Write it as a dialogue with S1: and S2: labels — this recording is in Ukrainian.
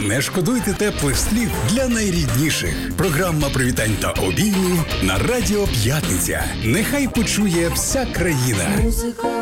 S1: Не шкодуйте теплих слів для найрідніших. Програма привітань та обіймів на Радіо П'ятниця. Нехай почує вся країна.
S2: Музика